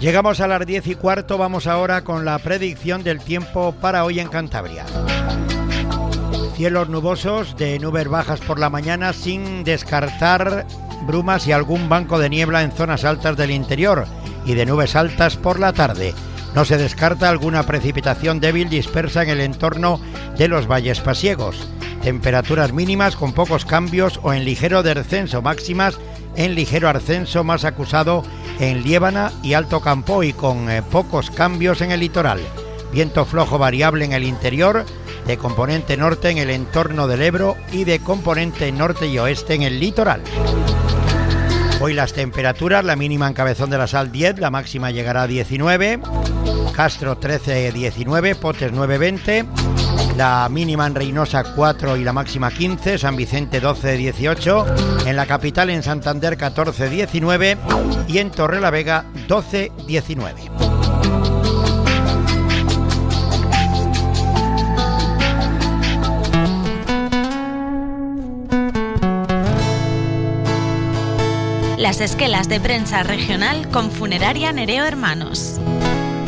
Llegamos a las 10:15, vamos ahora con la predicción del tiempo para hoy en Cantabria. Cielos nubosos, de nubes bajas por la mañana, sin descartar brumas y algún banco de niebla en zonas altas del interior, y de nubes altas por la tarde. No se descarta alguna precipitación débil dispersa en el entorno de los valles pasiegos. Temperaturas mínimas con pocos cambios o en ligero descenso, máximas en ligero ascenso más acusado en Liébana y Alto Campo y con pocos cambios en el litoral. Viento flojo variable en el interior, de componente norte en el entorno del Ebro y de componente norte y oeste en el litoral. Hoy las temperaturas, la mínima en Cabezón de la Sal 10, la máxima llegará a 19, Castro 13-19, Potes 9-20, la mínima en Reynosa 4 y la máxima 15, San Vicente 12-18, en la capital en Santander 14-19 y en Torrelavega 12-19. Las esquelas de prensa regional con Funeraria Nereo Hermanos.